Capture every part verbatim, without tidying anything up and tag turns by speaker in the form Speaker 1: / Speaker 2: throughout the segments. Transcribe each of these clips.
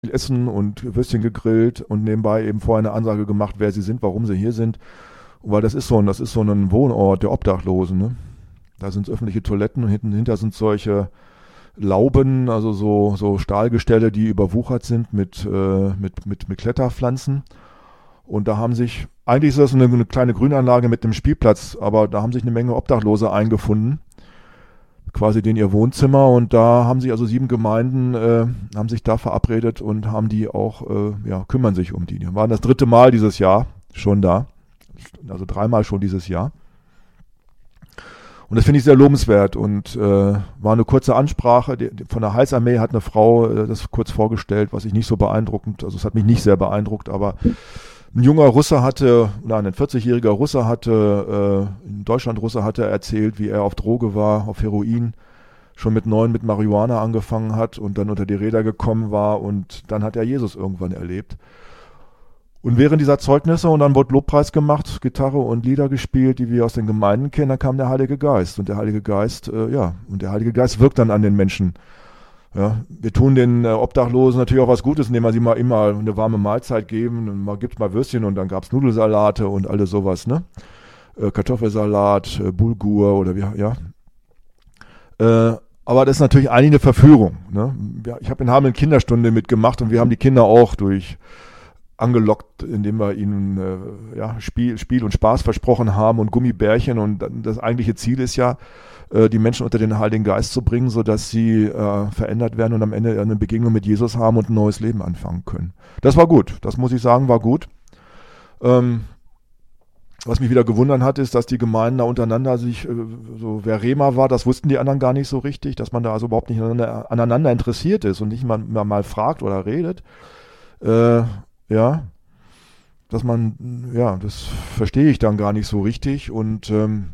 Speaker 1: Essen und Würstchen gegrillt und nebenbei eben vorher eine Ansage gemacht, wer sie sind, warum sie hier sind. Weil das ist so ein, das ist so ein Wohnort der Obdachlosen, ne? Da sind öffentliche Toiletten und hinten hinter sind solche Lauben, also so, so Stahlgestelle, die überwuchert sind mit, äh, mit, mit, mit Kletterpflanzen. Und da haben sich, eigentlich ist das eine, eine kleine Grünanlage mit einem Spielplatz, aber da haben sich eine Menge Obdachlose eingefunden, quasi in ihr Wohnzimmer. Und da haben sich also sieben Gemeinden, äh, haben sich da verabredet und haben die auch, äh, ja, kümmern sich um die. Die waren das dritte Mal dieses Jahr schon da, also dreimal schon dieses Jahr. Und das finde ich sehr lobenswert und äh, war eine kurze Ansprache. Die, die, von der Heilsarmee hat eine Frau äh, das kurz vorgestellt, was ich nicht so beeindruckend, also es hat mich nicht sehr beeindruckt, aber ein junger Russe hatte, nein, ein vierzigjähriger Russe hatte, äh, in Deutschland Russe hatte erzählt, wie er auf Droge war, auf Heroin, schon mit neun mit Marihuana angefangen hat und dann unter die Räder gekommen war und dann hat er Jesus irgendwann erlebt. Und während dieser Zeugnisse, und dann wurde Lobpreis gemacht, Gitarre und Lieder gespielt, die wir aus den Gemeinden kennen, dann kam der Heilige Geist. Und der Heilige Geist, äh, ja, und der Heilige Geist wirkt dann an den Menschen. Ja, wir tun den äh, Obdachlosen natürlich auch was Gutes, indem wir sie mal immer eine warme Mahlzeit geben. Und man gibt mal Würstchen und dann gab's Nudelsalate und alles sowas, ne? Äh, Kartoffelsalat, äh, Bulgur oder wie, ja. Äh, aber das ist natürlich eigentlich eine Verführung, ne? Ja, ich habe in Hameln Kinderstunde mitgemacht und wir haben die Kinder auch durch angelockt, indem wir ihnen äh, ja, Spiel, Spiel und Spaß versprochen haben und Gummibärchen. Und das eigentliche Ziel ist ja, äh, die Menschen unter den Heiligen Geist zu bringen, sodass sie äh, verändert werden und am Ende eine Begegnung mit Jesus haben und ein neues Leben anfangen können. Das war gut, das muss ich sagen, war gut. Ähm, was mich wieder gewundert hat, ist, dass die Gemeinden da untereinander sich, äh, so wer Rema war, das wussten die anderen gar nicht so richtig, dass man da also überhaupt nicht aneinander, aneinander interessiert ist und nicht mal, mal, mal fragt oder redet. Äh, Ja, dass man, ja, das verstehe ich dann gar nicht so richtig und ähm,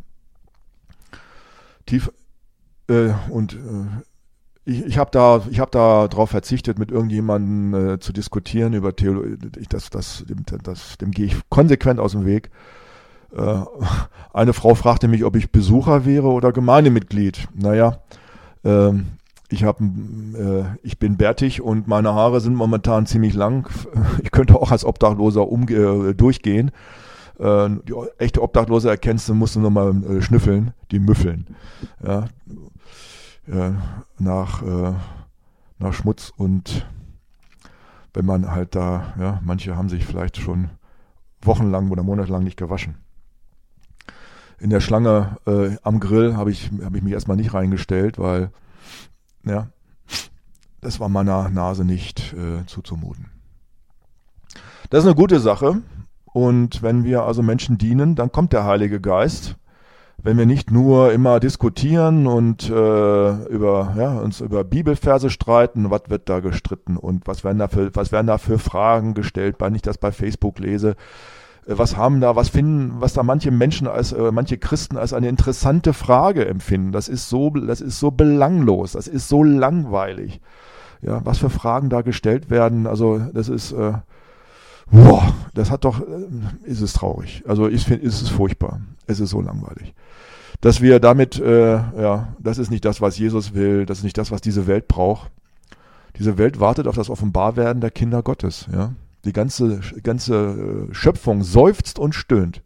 Speaker 1: tief äh, und äh, ich, ich habe da, ich habe da drauf verzichtet, mit irgendjemandem äh, zu diskutieren über Theologie. Das, das, dem, das, dem gehe ich konsequent aus dem Weg. Äh, eine Frau fragte mich, ob ich Besucher wäre oder Gemeindemitglied. Naja, ähm, Ich, hab, äh, ich bin bärtig und meine Haare sind momentan ziemlich lang. Ich könnte auch als Obdachloser umge- äh, durchgehen. Äh, die echte Obdachlose erkennst du, musst du nochmal äh, schnüffeln, die müffeln. Ja, äh, nach, äh, nach Schmutz und wenn man halt da, ja, manche haben sich vielleicht schon wochenlang oder monatelang nicht gewaschen. In der Schlange äh, am Grill habe ich, hab ich mich erstmal nicht reingestellt, weil ja, das war meiner Nase nicht äh, zuzumuten. Das ist eine gute Sache. Und wenn wir also Menschen dienen, dann kommt der Heilige Geist. Wenn wir nicht nur immer diskutieren und äh, über, ja, uns über Bibelverse streiten, was wird da gestritten und was werden da für, was werden da für Fragen gestellt, wenn ich das bei Facebook lese. Was haben da, was finden, was da manche Menschen als, äh, manche Christen als eine interessante Frage empfinden. Das ist so, das ist so belanglos, das ist so langweilig. Ja, was für Fragen da gestellt werden, also das ist, äh, boah, das hat doch, äh, ist es traurig. Also ich finde, ist es furchtbar. Es ist so langweilig. Dass wir damit, äh, ja, das ist nicht das, was Jesus will, das ist nicht das, was diese Welt braucht. Diese Welt wartet auf das Offenbarwerden der Kinder Gottes, ja. Die ganze, ganze Schöpfung seufzt und stöhnt,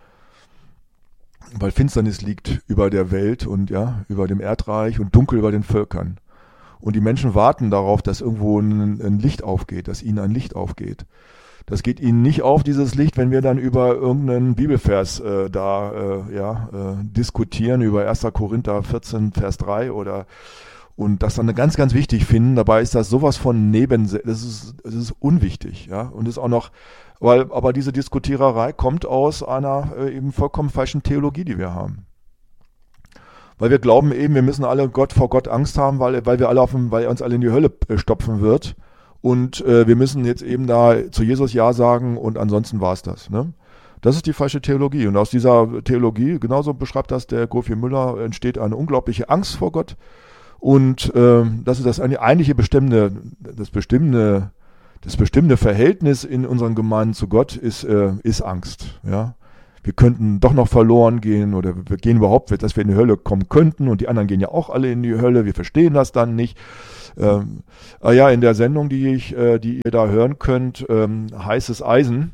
Speaker 1: weil Finsternis liegt über der Welt und ja, über dem Erdreich und dunkel über den Völkern. Und die Menschen warten darauf, dass irgendwo ein, ein Licht aufgeht, dass ihnen ein Licht aufgeht. Das geht ihnen nicht auf, dieses Licht, wenn wir dann über irgendeinen Bibelvers äh, da äh, ja, äh, diskutieren, über erster Korinther vierzehn, Vers drei oder und das dann ganz, ganz wichtig finden. Dabei ist das sowas von neben, das ist, das ist unwichtig, ja. Und ist auch noch, weil, aber diese Diskutiererei kommt aus einer äh, eben vollkommen falschen Theologie, die wir haben. Weil wir glauben eben, wir müssen alle Gott vor Gott Angst haben, weil, weil wir alle auf dem, weil er uns alle in die Hölle äh, stopfen wird. Und äh, wir müssen jetzt eben da zu Jesus Ja sagen und ansonsten war's das, ne? Das ist die falsche Theologie. Und aus dieser Theologie, genauso beschreibt das der Gofi Müller, entsteht eine unglaubliche Angst vor Gott. Und äh, das ist das eigentliche bestimmende, das bestimmende, das bestimmende Verhältnis in unseren Gemeinden zu Gott ist, äh, ist Angst. Ja, wir könnten doch noch verloren gehen oder wir gehen überhaupt, dass wir in die Hölle kommen könnten und die anderen gehen ja auch alle in die Hölle, wir verstehen das dann nicht. Ähm, ah ja, in der Sendung, die ich, äh, die ihr da hören könnt, ähm, heißes Eisen,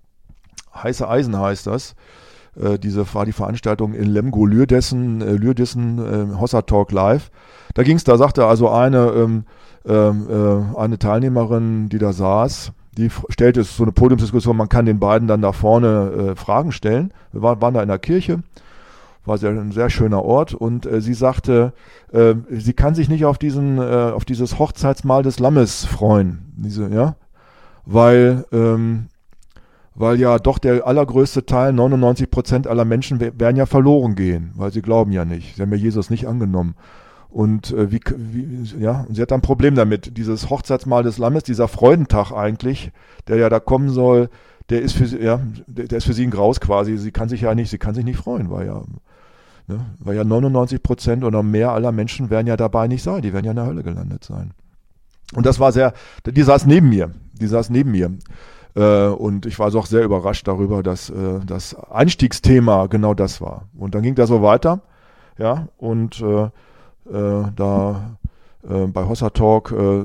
Speaker 1: heiße Eisen heißt das. Äh, diese war die Veranstaltung in Lemgo Lürdessen, äh, Lürdissen, äh, Hossa Talk Live. Da ging's, da sagte also eine, ähm, ähm, äh, eine Teilnehmerin, die da saß, die f- stellte so eine Podiumsdiskussion, man kann den beiden dann da vorne äh, Fragen stellen. Wir war, waren da in der Kirche. War sehr, ein sehr schöner Ort und äh, sie sagte, äh, sie kann sich nicht auf diesen, äh, auf dieses Hochzeitsmahl des Lammes freuen, diese, ja, weil, ähm, weil ja doch der allergrößte Teil, neunundneunzig Prozent aller Menschen we- werden ja verloren gehen, weil sie glauben ja nicht, sie haben ja Jesus nicht angenommen. Und äh, wie, wie, ja, und sie hat ein Problem damit, dieses Hochzeitsmahl des Lammes, dieser Freudentag eigentlich, der ja da kommen soll, der ist für sie, ja, der, der ist für sie ein Graus quasi. Sie kann sich ja nicht, sie kann sich nicht freuen, weil ja, ne, weil ja neunundneunzig Prozent oder mehr aller Menschen werden ja dabei nicht sein, die werden ja in der Hölle gelandet sein. Und das war sehr, die saß neben mir, die saß neben mir. Äh, und ich war auch sehr überrascht darüber, dass äh, das Einstiegsthema genau das war. Und dann ging das so weiter, ja, und äh, äh, da äh, bei Hossa Talk, äh,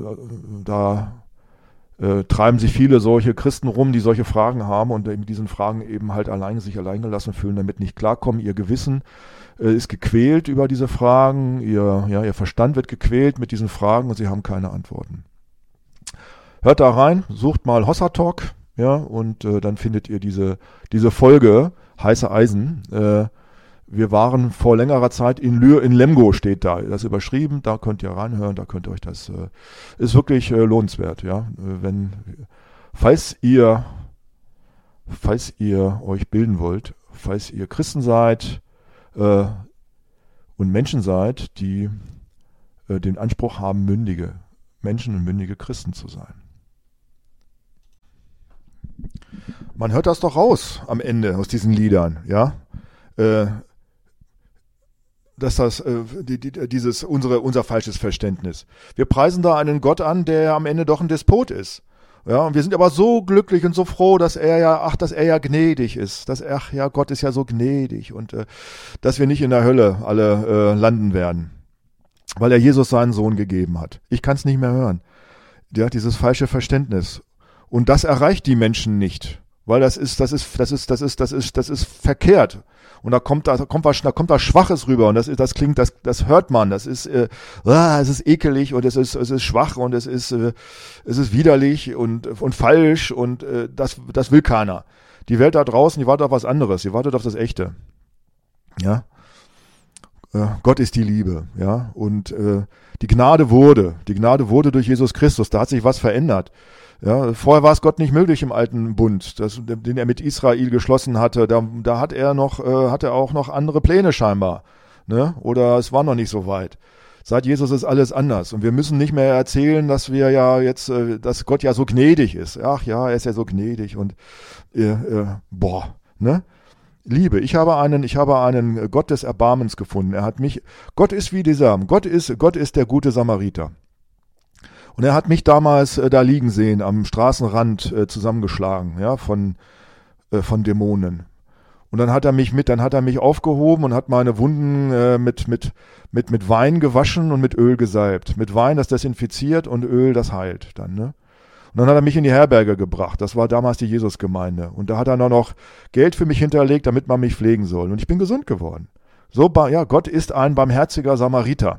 Speaker 1: da Äh, treiben sich viele solche Christen rum, die solche Fragen haben und mit diesen Fragen eben halt allein, sich alleingelassen fühlen, damit nicht klarkommen. Ihr Gewissen äh, ist gequält über diese Fragen, ihr, ja, ihr Verstand wird gequält mit diesen Fragen und sie haben keine Antworten. Hört da rein, sucht mal Hossa Talk, ja, und äh, dann findet ihr diese, diese Folge, heiße Eisen. Äh, wir waren vor längerer Zeit in Lür, in Lemgo steht da, das ist überschrieben, da könnt ihr reinhören, da könnt ihr euch das, äh, ist wirklich äh, lohnenswert, ja, äh, wenn, falls ihr, falls ihr euch bilden wollt, falls ihr Christen seid äh, und Menschen seid, die äh, den Anspruch haben, mündige Menschen und mündige Christen zu sein. Man hört das doch raus am Ende aus diesen Liedern, ja, äh, dass das äh, die, die, dieses unsere unser falsches Verständnis. Wir preisen da einen Gott an, der ja am Ende doch ein Despot ist. Ja, und wir sind aber so glücklich und so froh, dass er ja, ach, dass er ja gnädig ist, dass er, ach ja, Gott ist ja so gnädig und äh, dass wir nicht in der Hölle alle äh, landen werden, weil er Jesus seinen Sohn gegeben hat. Ich kann es nicht mehr hören. Ja, dieses falsche Verständnis. Und das erreicht die Menschen nicht, weil das ist, das ist, das ist, das ist, das ist, das ist verkehrt. Und da kommt da kommt was, da kommt was Schwaches rüber und das ist, das klingt, das, das hört man. Das ist, äh, ah, es ist ekelig und es ist, es ist schwach und es ist, äh, es ist widerlich und und falsch und äh, das, das will keiner. Die Welt da draußen, die wartet auf was anderes. Die wartet auf das Echte. Ja. Äh, Gott ist die Liebe. Ja. Und äh, die Gnade wurde, die Gnade wurde durch Jesus Christus. Da hat sich was verändert. Ja, vorher war es Gott nicht möglich im alten Bund, das, den er mit Israel geschlossen hatte. Da, da hat er noch, äh, hat er auch noch andere Pläne scheinbar, ne? Oder es war noch nicht so weit. Seit Jesus ist alles anders und wir müssen nicht mehr erzählen, dass wir ja jetzt, äh, dass Gott ja so gnädig ist. Ach ja, er ist ja so gnädig und äh, äh, boah, ne? Liebe. Ich habe einen, ich habe einen Gott des Erbarmens gefunden. Er hat mich. Gott ist wie dieser. Gott ist, Gott ist der gute Samariter. Und er hat mich damals äh, da liegen sehen, am Straßenrand äh, zusammengeschlagen, ja, von, äh, von Dämonen. Und dann hat er mich mit, dann hat er mich aufgehoben und hat meine Wunden äh, mit, mit, mit, mit Wein gewaschen und mit Öl gesalbt. Mit Wein, das desinfiziert und Öl, das heilt dann, ne? Und dann hat er mich in die Herberge gebracht. Das war damals die Jesusgemeinde. Und da hat er noch Geld für mich hinterlegt, damit man mich pflegen soll. Und ich bin gesund geworden. So, ja, Gott ist ein barmherziger Samariter.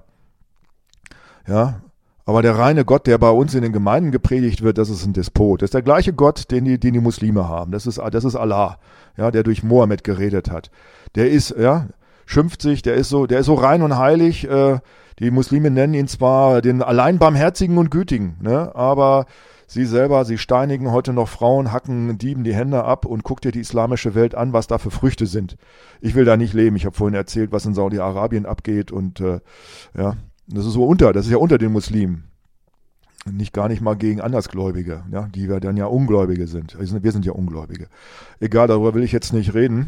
Speaker 1: Ja, aber der reine Gott, der bei uns in den Gemeinden gepredigt wird, das ist ein Despot. Das ist der gleiche Gott, den die, den die Muslime haben. Das ist, das ist Allah, ja, der durch Mohammed geredet hat. Der ist, ja, schimpft sich, der ist so, der ist so rein und heilig. Äh, die Muslime nennen ihn zwar den allein Barmherzigen und Gütigen, ne, aber sie selber, sie steinigen heute noch Frauen, hacken Dieben die Hände ab und guck dir die islamische Welt an, was da für Früchte sind. Ich will da nicht leben. Ich habe vorhin erzählt, was in Saudi-Arabien abgeht und äh, ja. Das ist so unter, das ist ja unter den Muslimen. Nicht gar nicht mal gegen Andersgläubige, ja, die wir dann ja Ungläubige sind. Wir sind ja Ungläubige. Egal, darüber will ich jetzt nicht reden.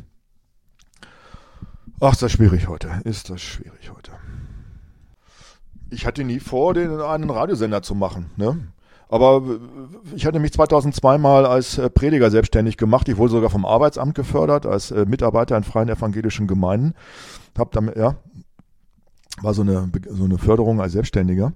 Speaker 1: Ach, ist das schwierig heute. Ist das schwierig heute. Ich hatte nie vor, den einen Radiosender zu machen, ne? Aber ich hatte mich zweitausendzwei mal als Prediger selbstständig gemacht. Ich wurde sogar vom Arbeitsamt gefördert als Mitarbeiter in freien evangelischen Gemeinden. Hab damit, ja, war so eine, so eine Förderung als Selbstständiger.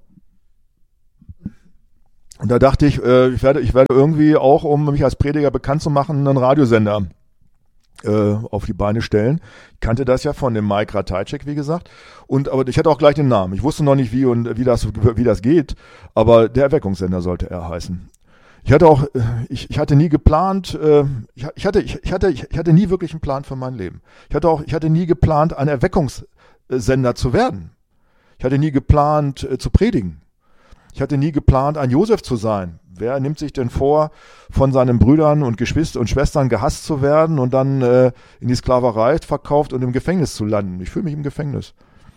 Speaker 1: Und da dachte ich, ich werde, ich werde irgendwie auch, um mich als Prediger bekannt zu machen, einen Radiosender äh, auf die Beine stellen. Ich kannte das ja von dem Mike Ratajczyk, wie gesagt. Und aber ich hatte auch gleich den Namen. Ich wusste noch nicht, wie und wie das, wie das geht, aber der Erweckungssender sollte er heißen. Ich hatte auch, ich, ich hatte nie geplant, äh, ich, ich hatte, ich, ich hatte, ich hatte nie wirklich einen Plan für mein Leben. Ich hatte auch, ich hatte nie geplant, ein Erweckungssender zu werden. Ich hatte nie geplant, äh, zu predigen. Ich hatte nie geplant, ein Josef zu sein. Wer nimmt sich denn vor, von seinen Brüdern und Geschwistern und Schwestern gehasst zu werden und dann äh, in die Sklaverei verkauft und im Gefängnis zu landen? Ich fühle mich im Gefängnis.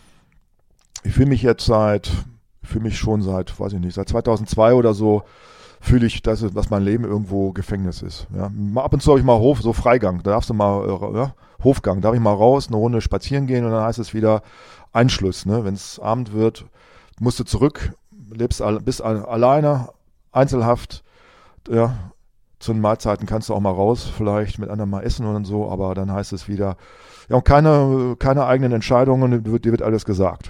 Speaker 1: Ich fühle mich jetzt seit, ich fühle mich schon seit, weiß ich nicht, seit zweitausendzwei oder so, fühle ich, dass, dass mein Leben irgendwo Gefängnis ist. Ja. Ab und zu habe ich mal Hof, so Freigang, da darfst du mal, äh, ja, Hofgang, darf ich mal raus, eine Runde spazieren gehen und dann heißt es wieder Einschluss. Ne? Wenn es Abend wird, musst du zurück, lebst, bist alleine, Einzelhaft, ja, zu den Mahlzeiten kannst du auch mal raus, vielleicht mit anderen mal essen und so, aber dann heißt es wieder, ja, und keine, keine eigenen Entscheidungen, dir wird, dir wird alles gesagt.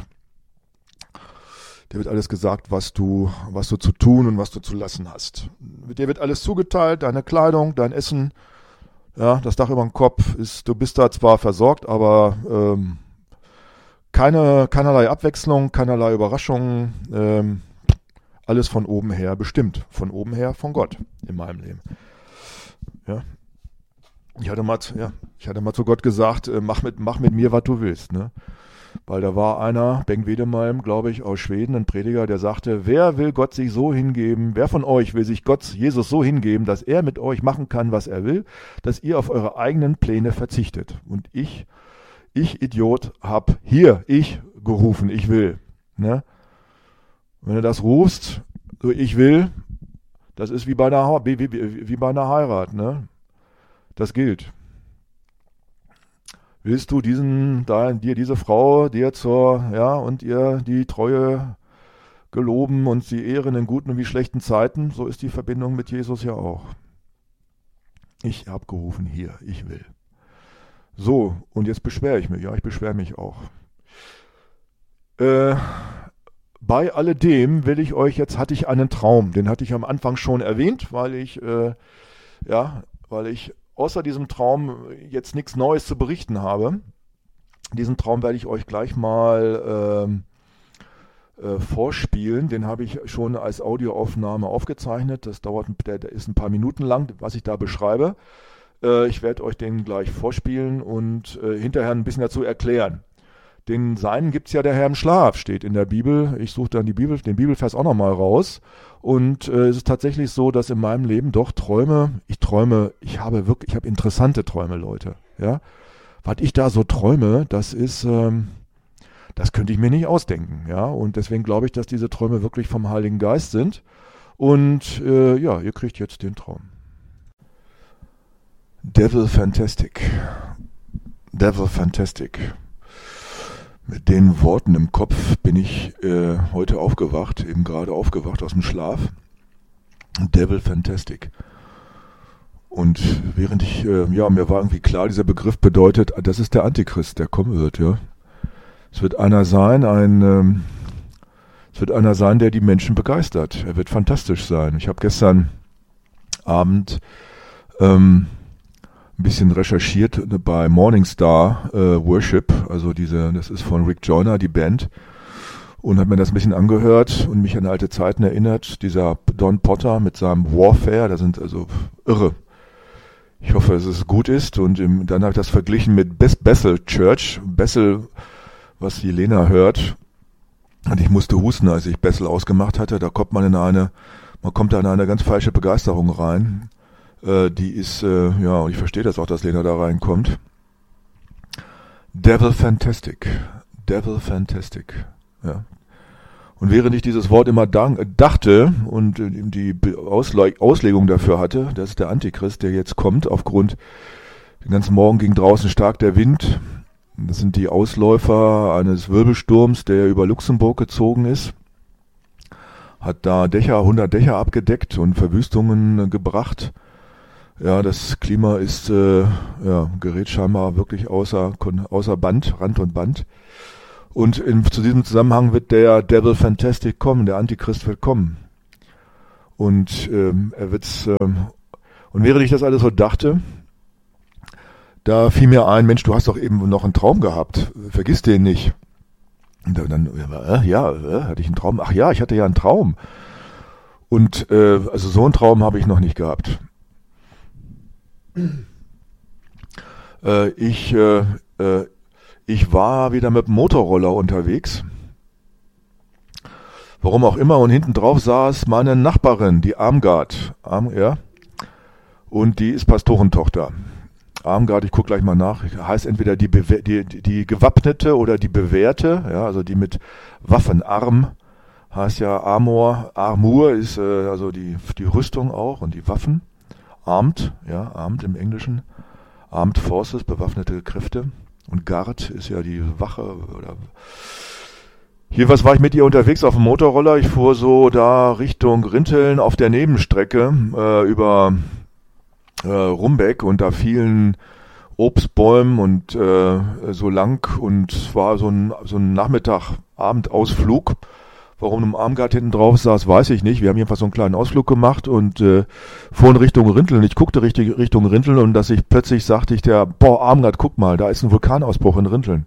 Speaker 1: Dir wird alles gesagt, was du, was du zu tun und was du zu lassen hast. Dir wird alles zugeteilt, deine Kleidung, dein Essen, ja, das Dach über dem Kopf ist, du bist da zwar versorgt, aber ähm, keine, keinerlei Abwechslung, keinerlei Überraschungen, ähm, alles von oben her bestimmt. Von oben her von Gott in meinem Leben. Ja. Ich hatte mal, ja, ich hatte mal zu Gott gesagt, äh, mach, mit, mach mit mir, was du willst. Ne? Weil da war einer, Bengt Wedemalm, glaube ich, aus Schweden, ein Prediger, der sagte, wer will Gott sich so hingeben, wer von euch will sich Gott, Jesus so hingeben, dass er mit euch machen kann, was er will, dass ihr auf eure eigenen Pläne verzichtet. Und ich, ich Idiot, hab hier, ich gerufen, ich will. Ne? Wenn du das rufst, so ich will, das ist wie bei einer, wie, wie, wie bei einer Heirat, ne? Das gilt. Willst du diesen, da, dir diese Frau, dir zur, ja, und ihr die Treue geloben und sie ehren in guten wie schlechten Zeiten, so ist die Verbindung mit Jesus ja auch. Ich habe gerufen, hier, ich will. So, und jetzt beschwere ich mich, ja, ich beschwere mich auch. Äh, Bei alledem will ich euch, jetzt hatte ich einen Traum, den hatte ich am Anfang schon erwähnt, weil ich, äh, ja, weil ich außer diesem Traum jetzt nichts Neues zu berichten habe. Diesen Traum werde ich euch gleich mal ähm, äh, vorspielen. Den habe ich schon als Audioaufnahme aufgezeichnet. Das dauert, der, der ist ein paar Minuten lang, was ich da beschreibe. Äh, ich werde euch den gleich vorspielen und äh, hinterher ein bisschen dazu erklären. Den Seinen gibt's ja der Herr im Schlaf, steht in der Bibel. Ich suche dann die Bibel, den Bibelvers auch nochmal raus. Und äh, es ist tatsächlich so, dass in meinem Leben doch Träume, ich träume, ich habe wirklich, ich habe interessante Träume, Leute. Ja, was ich da so träume, das ist, ähm, das könnte ich mir nicht ausdenken. Ja, und deswegen glaube ich, dass diese Träume wirklich vom Heiligen Geist sind. Und äh, ja, ihr kriegt jetzt den Traum. Devil Fantastic. Devil Fantastic. Mit den Worten im Kopf bin ich äh, heute aufgewacht, eben gerade aufgewacht aus dem Schlaf. Devil Fantastic. Und während ich, äh, ja, mir war irgendwie klar, dieser Begriff bedeutet, das ist der Antichrist, der kommen wird, ja. Es wird einer sein, ein, ähm, es wird einer sein, der die Menschen begeistert. Er wird fantastisch sein. Ich habe gestern Abend ähm, ein bisschen recherchiert bei Morningstar äh, Worship, also diese, das ist von Rick Joyner, die Band, und habe mir das ein bisschen angehört und mich an alte Zeiten erinnert. Dieser Don Potter mit seinem Warfare, da sind also irre. Ich hoffe, dass es gut ist, und im, dann habe ich das verglichen mit Bethel Church, Bethel, was Jelena hört, und ich musste husten, als ich Bethel ausgemacht hatte. Da kommt man in eine, man kommt da in eine ganz falsche Begeisterung rein. Die ist, äh, ja, und ich verstehe das auch, dass Lena da reinkommt. Devil Fantastic. Devil Fantastic. Ja. Und während ich dieses Wort immer dachte und die Ausle- Auslegung dafür hatte, das ist der Antichrist, der jetzt kommt, aufgrund, den ganzen Morgen ging draußen stark der Wind. Das sind die Ausläufer eines Wirbelsturms, der über Luxemburg gezogen ist. hat da Dächer, hundert Dächer abgedeckt und Verwüstungen gebracht. Ja, das Klima ist, äh, ja, gerät scheinbar wirklich außer, außer Band, Rand und Band. Und in, zu diesem Zusammenhang wird der Devil Fantastic kommen, der Antichrist wird kommen. Und ähm, er wird's, ähm, und während ich das alles so dachte, da fiel mir ein, Mensch, du hast doch eben noch einen Traum gehabt, vergiss den nicht. Und dann, äh, ja, äh, hatte ich einen Traum? Ach ja, ich hatte ja einen Traum. Und äh, also so einen Traum habe ich noch nicht gehabt. Äh, ich, äh, äh, ich war wieder mit dem Motorroller unterwegs. Warum auch immer. Und hinten drauf saß meine Nachbarin, die Armgard. Arm, ja. Und die ist Pastorentochter. Armgard, ich gucke gleich mal nach, heißt entweder die, Bewe- die, die, die Gewappnete oder die Bewährte, ja, also die mit Waffen. Arm heißt ja Armor, Armur ist äh, also die, die Rüstung auch und die Waffen. Armed, ja, armed im Englischen. Armed Forces, bewaffnete Kräfte. Und Guard ist ja die Wache. Oder Jedenfalls war ich mit ihr unterwegs auf dem Motorroller. Ich fuhr so da Richtung Rinteln auf der Nebenstrecke äh, über äh, Rumbeck und da fielen Obstbäumen und äh, so lang und es war so ein, so ein Nachmittag-Abendausflug. Warum ein Armgard hinten drauf saß, weiß ich nicht. Wir haben jedenfalls so einen kleinen Ausflug gemacht und äh, fuhren Richtung Rinteln. Ich guckte richtig Richtung Rinteln und dass ich plötzlich sagte ich der, boah, Armgard, guck mal, da ist ein Vulkanausbruch in Rinteln.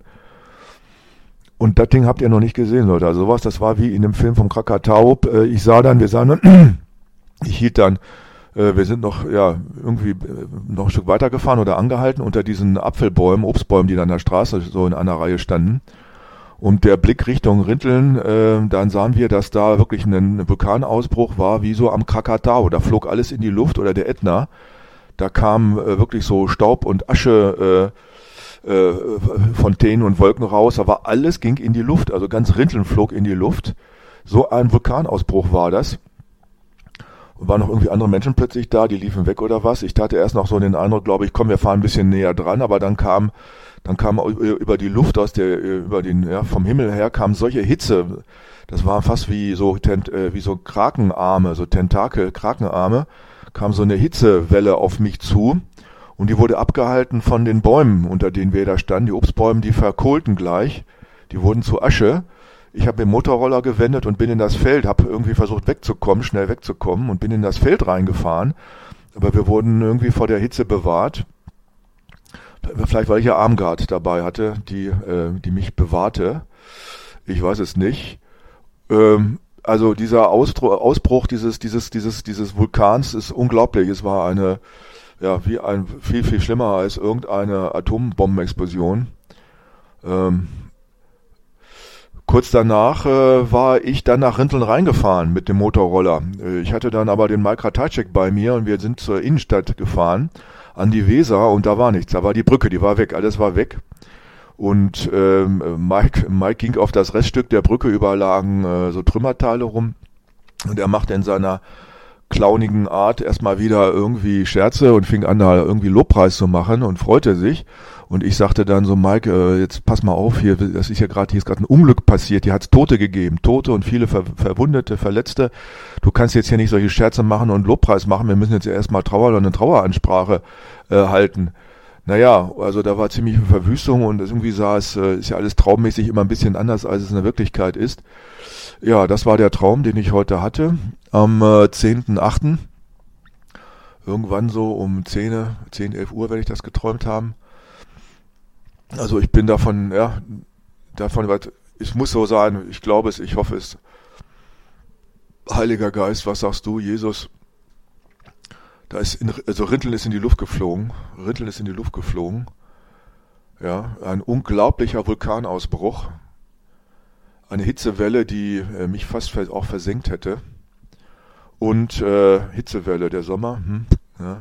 Speaker 1: Und das Ding habt ihr noch nicht gesehen, Leute. Also sowas, das war wie in dem Film vom Krakatau. Äh, ich sah dann, wir sahen dann, ich hielt dann, äh, wir sind noch, ja, irgendwie äh, noch ein Stück weitergefahren oder angehalten unter diesen Apfelbäumen, Obstbäumen, die da an der Straße so in einer Reihe standen. Und der Blick Richtung Rinteln, äh, dann sahen wir, dass da wirklich ein Vulkanausbruch war, wie so am Krakatau. Da flog alles in die Luft oder der Ätna. Da kam äh, wirklich so Staub und Asche, äh, äh, Fontänen und Wolken raus. Da war alles, ging in die Luft. Also ganz Rinteln flog in die Luft. So ein Vulkanausbruch war das. Und waren noch irgendwie andere Menschen plötzlich da, die liefen weg oder was. Ich hatte erst noch so den Eindruck, glaube ich, komm, wir fahren ein bisschen näher dran, aber dann kam Dann kam über die Luft aus der, über den, ja, vom Himmel her kam solche Hitze. Das war fast wie so, wie so Krakenarme, so Tentakel, Krakenarme. Kam so eine Hitzewelle auf mich zu. Und die wurde abgehalten von den Bäumen, unter denen wir da standen. Die Obstbäume, die verkohlten gleich. Die wurden zu Asche. Ich habe den Motorroller gewendet und bin in das Feld, habe irgendwie versucht wegzukommen, schnell wegzukommen und bin in das Feld reingefahren. Aber wir wurden irgendwie vor der Hitze bewahrt. Vielleicht, weil ich ja Armgard dabei hatte, die, äh, die mich bewahrte. Ich weiß es nicht. Ähm, also dieser Ausdru- Ausbruch dieses, dieses, dieses, dieses Vulkans ist unglaublich. Es war eine, ja, wie ein, viel, viel schlimmer als irgendeine Atombombenexplosion. Ähm, kurz danach äh, war ich dann nach Rinteln reingefahren mit dem Motorroller. Äh, ich hatte dann aber den Mike Ratajczyk bei mir und wir sind zur Innenstadt gefahren. An die Weser und da war nichts, da war die Brücke, die war weg, alles war weg und ähm, Mike, Mike ging auf das Reststück der Brücke, überall lagen äh, so Trümmerteile rum und er machte in seiner clownigen Art erstmal wieder irgendwie Scherze und fing an da irgendwie Lobpreis zu machen und freute sich und ich sagte dann so, Mike, äh, jetzt pass mal auf, hier, das ist ja gerade, hier ist gerade ein Unglück passiert, hier hat es Tote gegeben, Tote und viele Ver- Verwundete, Verletzte, du kannst jetzt hier nicht solche Scherze machen und Lobpreis machen, wir müssen jetzt erstmal Trauer oder eine Traueransprache äh, halten. Naja, also da war ziemliche Verwüstung und irgendwie sah es, äh, ist ja alles traummäßig immer ein bisschen anders, als es in der Wirklichkeit ist. Ja, das war der Traum, den ich heute hatte, am äh, zehnten achten Irgendwann so um zehn, zehn, elf Uhr werde ich das geträumt haben. Also ich bin davon, ja, davon, es muss so sein, ich glaube es, ich hoffe es. Heiliger Geist, was sagst du, Jesus? Da ist, in, also Rinteln ist in die Luft geflogen, Rinteln ist in die Luft geflogen. Ja, ein unglaublicher Vulkanausbruch. Eine Hitzewelle, die äh, mich fast auch versenkt hätte. Und äh, Hitzewelle, der Sommer. Hm, ja.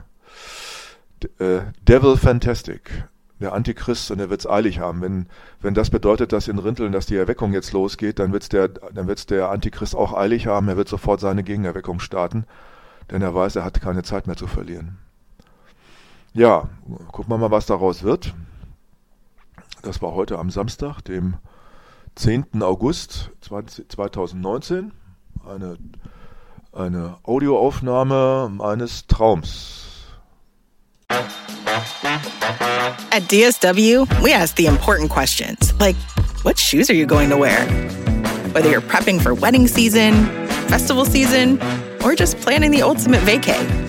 Speaker 1: D- äh, Devil Fantastic. Der Antichrist, und er wird es eilig haben. Wenn, wenn das bedeutet, dass in Rinteln, dass die Erweckung jetzt losgeht, dann wird's der, dann wird's der Antichrist auch eilig haben. Er wird sofort seine Gegenerweckung starten, denn er weiß, er hat keine Zeit mehr zu verlieren. Ja, gucken wir mal, was daraus wird. Das war heute am Samstag, dem zehnten August zweitausendneunzehn. eine, eine Audioaufnahme meines Traums.
Speaker 2: At D S W, we ask the important questions, like, what shoes are you going to wear? Whether you're prepping for wedding season, festival season, or just planning the ultimate vacay,